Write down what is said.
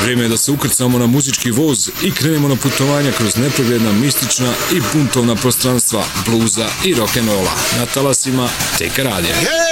Vrijeme je da se ukrcamo na muzički voz i krenemo na putovanja kroz nepregledna, mistična i buntovna prostranstva bluza i rock'n'rolla na talasima TK Radija.